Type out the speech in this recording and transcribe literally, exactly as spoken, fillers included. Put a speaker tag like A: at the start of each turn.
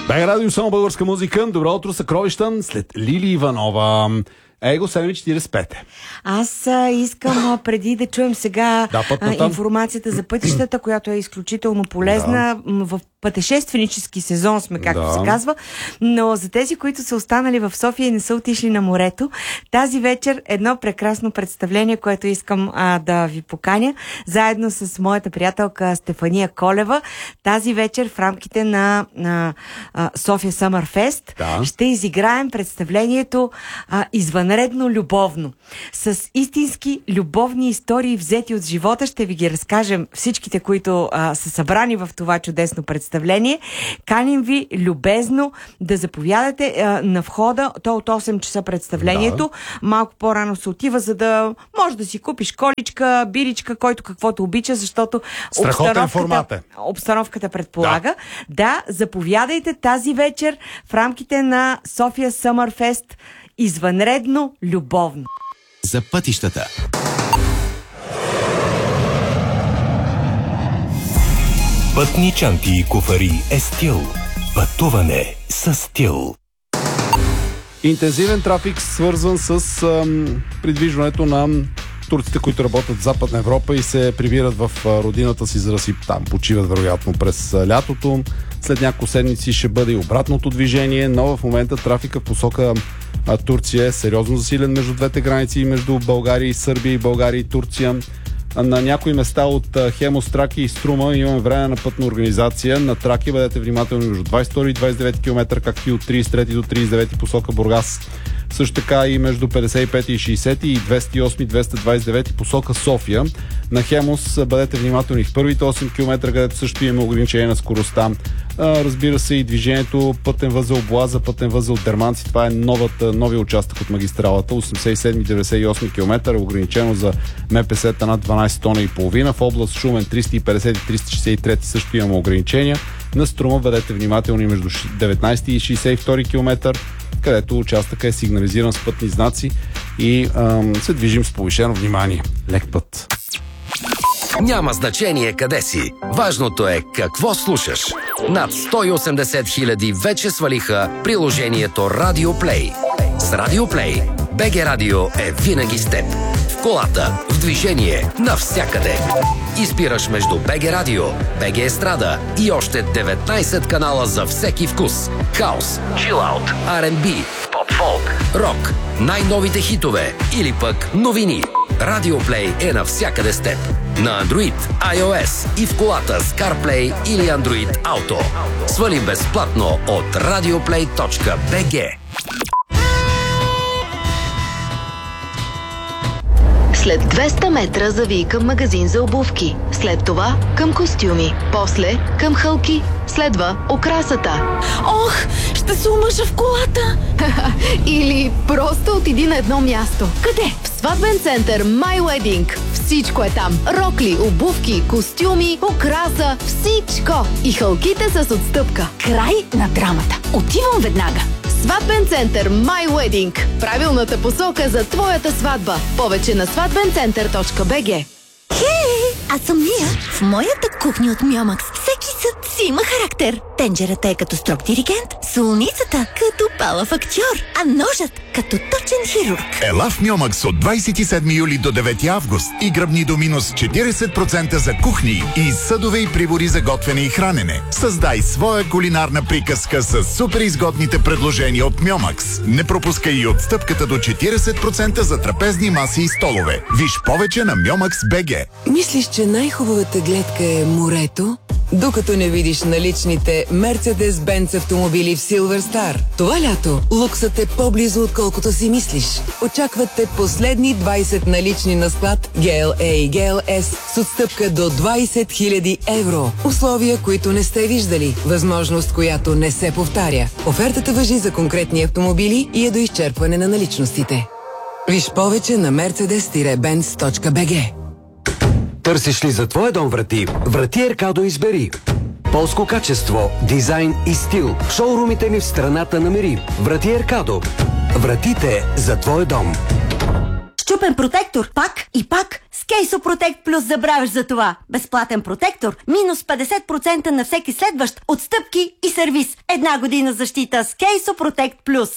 A: БГ Радио, само българска музика. Добро утро, съкровища. След Лили Иванова. Его седем четиридесет и пет.
B: Аз а, искам а, преди да чуем сега
A: да,
B: а, информацията за пътищата, която е изключително полезна. Да. В пътешественически сезон сме, както да. се казва. Но за тези, които са останали в София и не са отишли на морето, тази вечер едно прекрасно представление, което искам а, да ви поканя, заедно с моята приятелка Стефания Колева. Тази вечер в рамките на, на а, София Summer Fest да. ще изиграем представлението а, извънредно любовно. С истински любовни истории, взети от живота, ще ви ги разкажем всичките, които а, са събрани в това чудесно представление. Каним ви любезно да заповядате а, на входа. То от осем часа представлението. Да. Малко по-рано се отива, за да може да си купиш количка, биричка, който каквото обича, защото обстановката, обстановката предполага. Да. да, заповядайте тази вечер в рамките на София Summer Fest. Извънредно любовно.
C: За пътищата. Пътни чанти и куфари е стил. Пътуване с стил.
A: Интензивен трафик, свързан с ам, придвижването на турците, които работят в Западна Европа и се прибират в родината си, за да си там почиват вероятно през лятото. След няколко седмици ще бъде и обратното движение, но в момента трафика в посока а, Турция е сериозно засилен между двете граници, между България и Сърбия и България и Турция. На някои места от Хемос, Тракия и Струма имаме време на пътна организация. На Тракия бъдете внимателни между двадесет и втори и двадесет и девети километър, както и от тридесет и трети до тридесет и девети посока Бургас. Също така и между петдесет и пети и шейсети и двеста и осми и двеста двадесет и девети посока София. На Хемос бъдете внимателни в първите осем километра, където също имаме ограничение на скоростта. Разбира се и движението пътен възел Боаза, пътен възел Дерманци. Това е новата, новия участък от магистралата. осемдесет и седми и деветдесет и осми километър, ограничено за МПС-та над дванадесет тона и половина. В област Шумен триста и петдесет и триста шейсет и три също имаме ограничения. На Струма бъдете внимателни между деветнадесети и шейсет и втори километър, където участъка е сигнализиран с пътни знаци и ам, се движим с повишено внимание. Лек път.
D: Няма значение къде си. Важното е какво слушаш. Над сто и осемдесет хиляди вече свалиха приложението Radio Play. С Radio Play БГ Радио е винаги с теб. В колата, в движение, навсякъде. Избираш между БГ Радио, БГ Естрада и още деветнадесет канала за всеки вкус. Хаус, чилаут, Ар енд Би, поп-фолк, рок, най-новите хитове или пък новини. Radio Play е навсякъде с теб. На Android, iOS и в колата с CarPlay или Android Auto. Свали безплатно от радиоплей точка би джи.
E: След двеста метра завий към магазин за обувки. След това към костюми. После към хълки. Следва окрасата.
F: Ох, ще се омъжа в колата!
E: Или просто отиди на едно място. Къде? В сватбен център My Wedding. Всичко е там. Рокли, обувки, костюми, окраса, всичко. И хълките с отстъпка.
F: Край на драмата. Отивам веднага.
E: Сватбен център My Wedding. Правилната посока за твоята сватба. Повече на сватбен център точка би джи.
F: Хей, аз съм Мия. В моята кухня от Мьомакс всеки съд си има характер. Тенджерата е като строг диригент, солницата като палав актьор, а ножът като точен хирург.
G: Ела в Мьомакс от двадесет и седми юли до девети август и гръбни до минус четиридесет процента за кухни и съдове и прибори за готвене и хранене. Създай своя кулинарна приказка с супер изгодните предложения от Мьомакс. Не пропускай и отстъпката до четиридесет процента за трапезни маси и столове. Виж повече на Мьомакс точка би джи.
H: Мислиш, че най-хубавата гледка е морето? Докато не видиш наличните Mercedes-Benz автомобили в Silver Star. Това лято луксът е по-близо, отколкото си мислиш. Очакват те последни двадесет налични на склад Джи Ел Ей и Джи Ел Ес с отстъпка до двадесет хиляди евро. Условия, които не сте виждали. Възможност, която не се повтаря. Офертата важи за конкретни автомобили и е до изчерпване на наличностите. Виж повече на мерцедес бенц точка би джи.
I: Търсиш ли за твоя дом врати? Врати Еркадо избери. Полско качество, дизайн и стил. Шоурумите ни в страната намери. Врати Еркадо. Вратите за твоя дом.
F: Счупен протектор, пак и пак. С Кейсо Протект Плюс забравяш за това. Безплатен протектор, минус петдесет процента на всеки следващ, отстъпки и сервис. Една година защита с Кейсо Протект Плюс.